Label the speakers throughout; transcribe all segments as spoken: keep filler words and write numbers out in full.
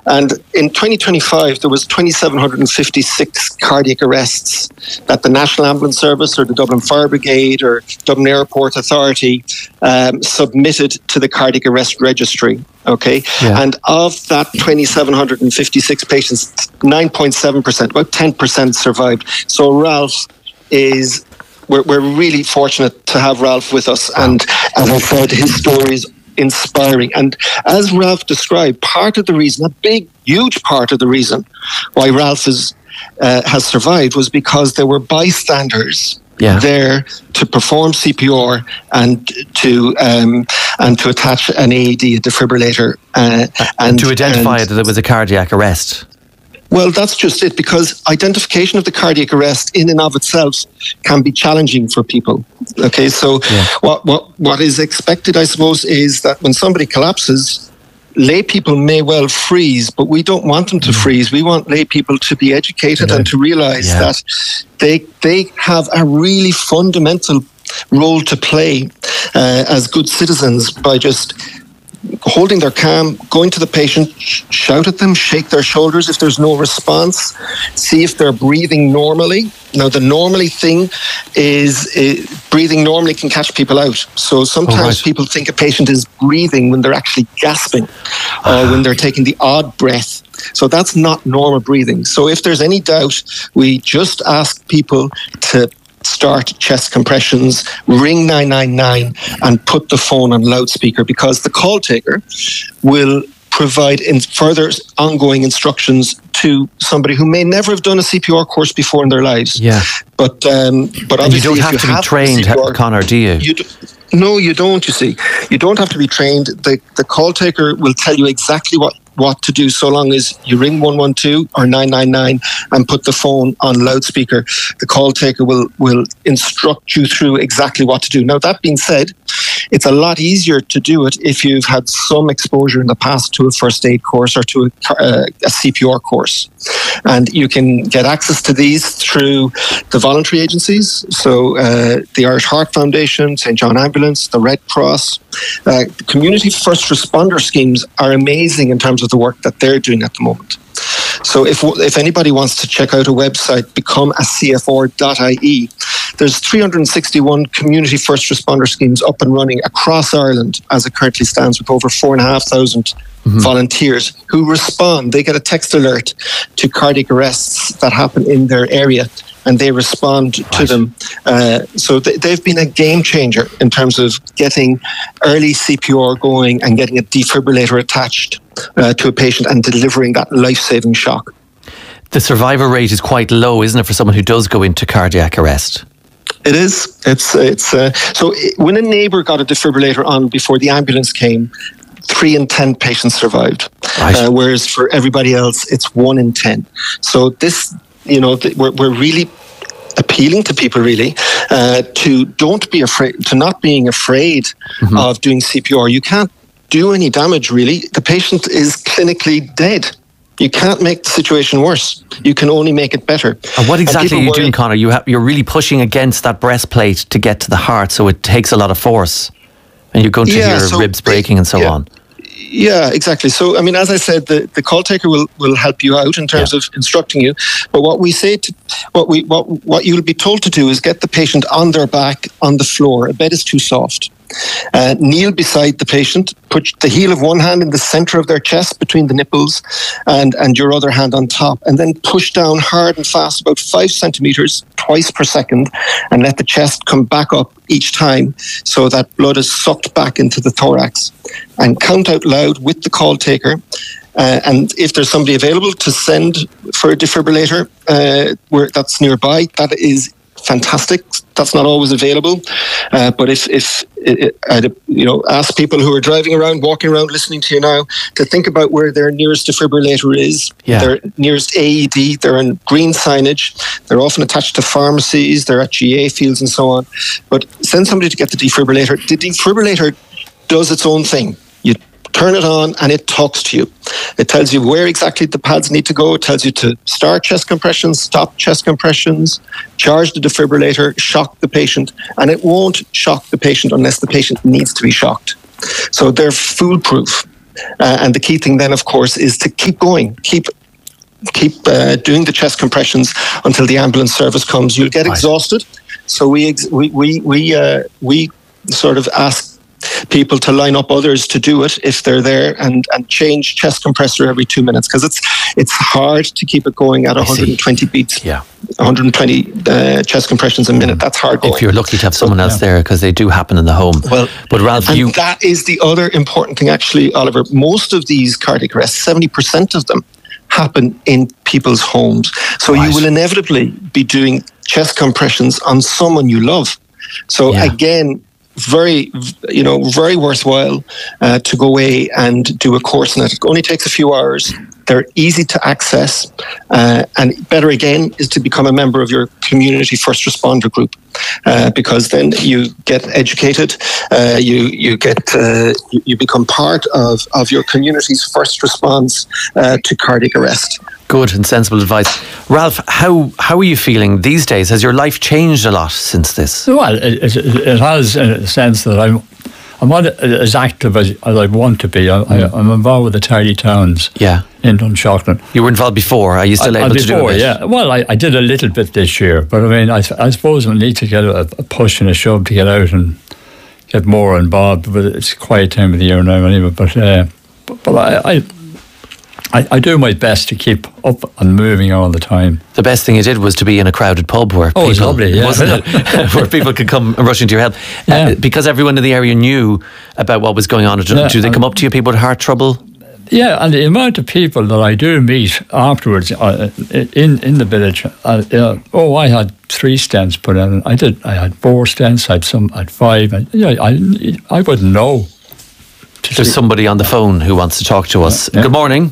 Speaker 1: And in twenty twenty-five, there was two thousand seven hundred fifty-six cardiac arrests that the National Ambulance Service or the Dublin Fire Brigade or Dublin Airport Authority um, submitted to the cardiac arrest registry. Okay,
Speaker 2: yeah.
Speaker 1: And of that two thousand seven hundred fifty-six patients, nine point seven percent, about ten percent survived. So Ralph is, we're, we're really fortunate to have Ralph with us. And as I said, his story is inspiring. And as Ralph described, part of the reason, a big, huge part of the reason why Ralph is, uh, has survived was because there were bystanders yeah. there to perform C P R and to um, and to attach an A E D, a defibrillator. Uh, and,
Speaker 2: and to identify
Speaker 1: and,
Speaker 2: that there was a cardiac arrest.
Speaker 1: Well, that's just it, because identification of the cardiac arrest in and of itself can be challenging for people. Okay, so yeah. what, what, what is expected, I suppose, is that when somebody collapses, lay people may well freeze, but we don't want them to mm. freeze. We want lay people to be educated yeah. and to realise yeah. that they they have a really fundamental role to play uh, as good citizens by just holding their calm, going to the patient, shout at them, shake their shoulders if there's no response, see if they're breathing normally. Now, the normally thing is uh, breathing normally can catch people out. So sometimes oh, right. people think a patient is breathing when they're actually gasping or when they're taking the odd breath. So that's not normal breathing. So if there's any doubt, we just ask people to start chest compressions, ring nine nine nine and put the phone on loudspeaker, because the call taker will provide in further ongoing instructions to somebody who may never have done a C P R course before in their lives.
Speaker 2: Yeah.
Speaker 1: But um, but
Speaker 2: and you don't have
Speaker 1: you
Speaker 2: to be
Speaker 1: have
Speaker 2: trained,
Speaker 1: C P R,
Speaker 2: Conor, do you?
Speaker 1: you do, no, you don't, you see. You don't have to be trained. The, the call taker will tell you exactly what what to do, so long as you ring one one two or nine nine nine and put the phone on loudspeaker. The call taker will will instruct you through exactly what to do. Now, that being said, it's a lot easier to do it if you've had some exposure in the past to a first aid course or to a, uh, a C P R course. And you can get access to these through the voluntary agencies. So uh, the Irish Heart Foundation, Saint John Ambulance, the Red Cross. Uh, community first responder schemes are amazing in terms of the work that they're doing at the moment. So if if anybody wants to check out a website, become a C F R dot I E, there's three hundred sixty-one community first responder schemes up and running across Ireland as it currently stands, with over four and a half thousand mm-hmm. volunteers who respond. They get a text alert to cardiac arrests that happen in their area, and they respond right. to them. Uh, so th- they've been a game changer in terms of getting early C P R going and getting a defibrillator attached uh, to a patient and delivering that life-saving shock.
Speaker 2: The survivor rate is quite low, isn't it, for someone who does go into cardiac arrest?
Speaker 1: It is. It's it's uh, so it, when a neighbour got a defibrillator on before the ambulance came, three in ten patients survived, right. uh, whereas for everybody else, it's one in ten. So this, you know, th- we're we're really appealing to people really uh, to don't be afraid, to not being afraid mm-hmm. of doing C P R. You can't do any damage really. The patient is clinically dead. You can't make the situation worse. You can only make it better.
Speaker 2: And what exactly
Speaker 1: and
Speaker 2: are you
Speaker 1: worry,
Speaker 2: doing, Conor? You have, you're really pushing against that breastplate to get to the heart, so it takes a lot of force. And you're going to
Speaker 1: yeah,
Speaker 2: hear
Speaker 1: so
Speaker 2: ribs breaking and so
Speaker 1: yeah.
Speaker 2: on.
Speaker 1: Yeah, exactly. So, I mean, as I said, the, the call taker will, will help you out in terms yeah. of instructing you. But what we say, to, what we what what you'll be told to do is get the patient on their back on the floor. A bed is too soft. Uh, kneel beside the patient, put the heel of one hand in the center of their chest between the nipples and, and your other hand on top, and then push down hard and fast about five centimeters twice per second, and let the chest come back up each time so that blood is sucked back into the thorax. And count out loud with the call taker. Uh, and if there's somebody available to send for a defibrillator uh, where that's nearby, that is fantastic. That's not always available, uh, but if if it, I'd you know ask people who are driving around, walking around, listening to you now, to think about where their nearest defibrillator is.
Speaker 2: Yeah.
Speaker 1: Their nearest A E D. They're in green signage. They're often attached to pharmacies. They're at G A fields and so on. But send somebody to get the defibrillator. The defibrillator does its own thing. You turn it on and it talks to you. It tells you where exactly the pads need to go. It tells you to start chest compressions, stop chest compressions, charge the defibrillator, shock the patient, and it won't shock the patient unless the patient needs to be shocked. So they're foolproof. Uh, and the key thing then, of course, is to keep going, keep keep uh, doing the chest compressions until the ambulance service comes. You'll get
Speaker 2: Right.
Speaker 1: exhausted. So we ex- we we we, uh, we sort of ask people to line up others to do it if they're there, and, and change chest compressor every two minutes, because it's it's hard to keep it going at
Speaker 2: I
Speaker 1: one hundred twenty beats.
Speaker 2: Yeah.
Speaker 1: one hundred twenty uh, chest compressions a minute. That's hard going.
Speaker 2: If you're lucky to have someone else there, because they do happen in the home.
Speaker 1: Well,
Speaker 2: but Ralph,
Speaker 1: and
Speaker 2: you
Speaker 1: that is the other important thing, actually, Oliver. Most of these cardiac arrests, seventy percent of them, happen in people's homes. So
Speaker 2: Right.
Speaker 1: you will inevitably be doing chest compressions on someone you love. So
Speaker 2: Yeah.
Speaker 1: again, very, you know, very worthwhile uh, to go away and do a course in it. It only takes a few hours. They're easy to access, uh, and better again is to become a member of your community first responder group, uh, because then you get educated, uh, you you get uh, you, you become part of of your community's first response uh, to cardiac arrest.
Speaker 2: good and sensible advice. Ralph, how how are you feeling these days? Has your life changed a lot since this?
Speaker 3: Well, it, it, it has, in a sense that I'm I'm not as active as, as I want to be. I, I, I'm involved with the Tidy Towns
Speaker 2: Yeah.
Speaker 3: in Dunshaughlin.
Speaker 2: You were involved before. Are you still
Speaker 3: I-
Speaker 2: able
Speaker 3: I-
Speaker 2: to do
Speaker 3: before,
Speaker 2: it?
Speaker 3: yeah. Well, I, I did a little bit this year, but I mean, I, I suppose we need to get a, a push and a shove to get out and get more involved. But it's a quiet time of the year now, anyway. But uh, but, but I, I I I do my best to keep up and moving all the time.
Speaker 2: The best thing you did was to be in a crowded pub where
Speaker 3: Oh,
Speaker 2: people,
Speaker 3: it's lovely, yeah.
Speaker 2: wasn't it? Where people could come rushing to your help.
Speaker 3: Yeah.
Speaker 2: Uh, because everyone in the area knew about what was going on. Do,
Speaker 3: Yeah,
Speaker 2: do they come up to you, people with heart trouble?
Speaker 3: Yeah, and the amount of people that I do meet afterwards uh, in in the village. Uh, uh, oh, I had three stents put in. I did. I had four stents. I had some. I had five. And, yeah, I I wouldn't know.
Speaker 2: There's somebody on the phone who wants to talk to us.
Speaker 3: Yeah.
Speaker 2: Good morning.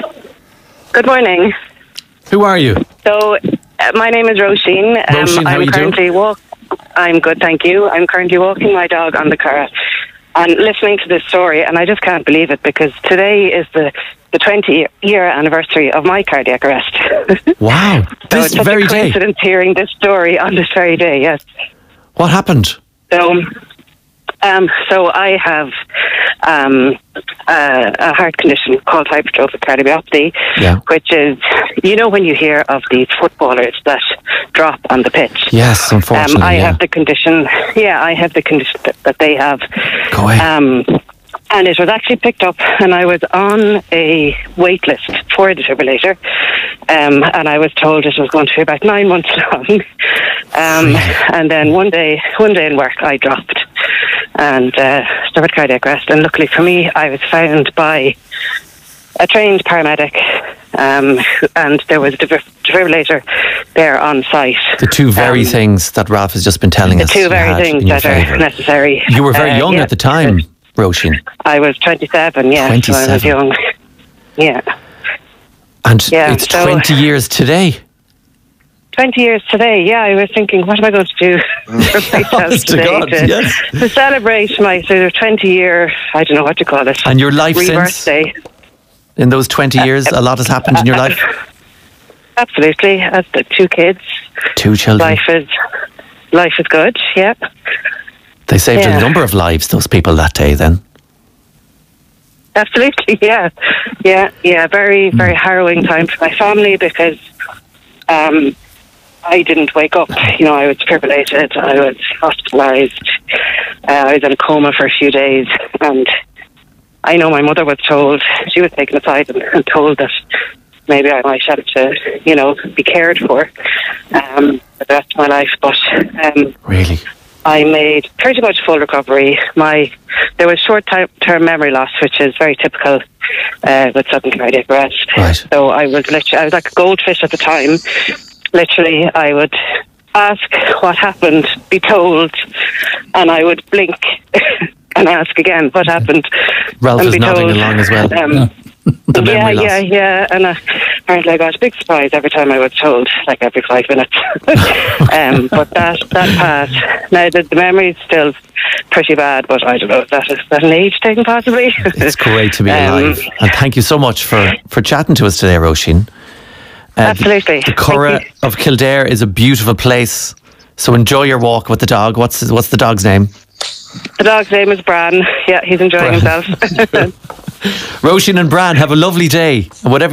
Speaker 4: Good morning.
Speaker 2: Who are you?
Speaker 4: So, uh, my name is Roisin. Um,
Speaker 2: Roisin, how
Speaker 4: I'm
Speaker 2: are you doing?
Speaker 4: currently walk. I'm good, thank you. I'm currently walking my dog on the car and listening to this story, and I just can't believe it because today is the the twenty year anniversary of my cardiac arrest.
Speaker 2: Wow.
Speaker 4: So
Speaker 2: This
Speaker 4: it's such
Speaker 2: very
Speaker 4: a
Speaker 2: day.
Speaker 4: coincidence hearing this story on this very day. Yes.
Speaker 2: What happened?
Speaker 4: So, um, so I have um, uh, a heart condition called hypertrophic cardiomyopathy,
Speaker 2: Yeah.
Speaker 4: which is, you know, when you hear of these footballers that drop on the pitch.
Speaker 2: Yes, unfortunately.
Speaker 4: Um, I
Speaker 2: yeah.
Speaker 4: have the condition. Yeah, I have the condition that, that they have.
Speaker 2: Go ahead.
Speaker 4: Um, and it was actually picked up, and I was on a wait list for a defibrillator, um, and I was told it was going to be about nine months long. Um, and then one day, one day in work, I dropped and uh, suffered cardiac arrest. And luckily for me, I was found by a trained paramedic, um, and there was a defib- defibrillator there on site.
Speaker 2: The two very
Speaker 4: Um,
Speaker 2: things that Ralph has just been telling
Speaker 4: The
Speaker 2: us.
Speaker 4: two
Speaker 2: you
Speaker 4: very
Speaker 2: had
Speaker 4: things
Speaker 2: in your
Speaker 4: that are
Speaker 2: favour.
Speaker 4: necessary.
Speaker 2: You were very
Speaker 4: Uh,
Speaker 2: young
Speaker 4: yeah,
Speaker 2: at the time, Roisin.
Speaker 4: I was twenty-seven, yeah, so I was
Speaker 2: twenty-seven.
Speaker 4: young. Yeah.
Speaker 2: And
Speaker 4: Yeah,
Speaker 2: it's
Speaker 4: so-
Speaker 2: twenty years today.
Speaker 4: twenty years today, yeah, I was thinking, what am I going to do for myself
Speaker 2: Honest to
Speaker 4: today
Speaker 2: God,
Speaker 4: to,
Speaker 2: yes.
Speaker 4: to celebrate my sort of twenty year, I don't know what to call it.
Speaker 2: And your life
Speaker 4: rebirth
Speaker 2: since?
Speaker 4: day.
Speaker 2: In those twenty years, a lot has happened in your life.
Speaker 4: Absolutely, as the two kids,
Speaker 2: Two children.
Speaker 4: life is life is good, yeah.
Speaker 2: They saved
Speaker 4: Yeah.
Speaker 2: a number of lives, those people, that day then.
Speaker 4: Absolutely, yeah, yeah, yeah. Very, very harrowing time for my family because um, I didn't wake up. You know, I was defibrillated. I was hospitalised. Uh, I was in a coma for a few days, and I know my mother was told. She was taken aside and, and told that maybe I might have to, you know, be cared for um, for the rest of my life. But um,
Speaker 2: Really?
Speaker 4: I made pretty much full recovery. My there was short-term memory loss, which is very typical uh, with sudden cardiac arrest.
Speaker 2: Right.
Speaker 4: So I was literally, I was like a goldfish at the time. Literally, I would ask what happened, be told, and I would blink and ask again what happened.
Speaker 2: Ralph
Speaker 4: and
Speaker 2: is
Speaker 4: be
Speaker 2: nodding
Speaker 4: told,
Speaker 2: along as well.
Speaker 4: Um,
Speaker 2: The
Speaker 4: yeah,
Speaker 2: memory loss.
Speaker 4: yeah, yeah. And uh, apparently I got a big surprise every time I was told, like every five minutes. um, but that that passed. Now, the, the memory's still pretty bad, but I don't know, is that, is that an age thing possibly?
Speaker 2: It's great to be
Speaker 4: Um,
Speaker 2: alive. And thank you so much for, for chatting to us today, Roisin. Uh,
Speaker 4: Absolutely.
Speaker 2: The, the Curragh
Speaker 4: Thank you.
Speaker 2: of Kildare is a beautiful place. So enjoy your walk with the dog. What's what's the dog's name?
Speaker 4: The dog's name is Bran. Yeah, he's enjoying
Speaker 2: Bran.
Speaker 4: himself.
Speaker 2: Roisin and Bran, have a lovely day. And whatever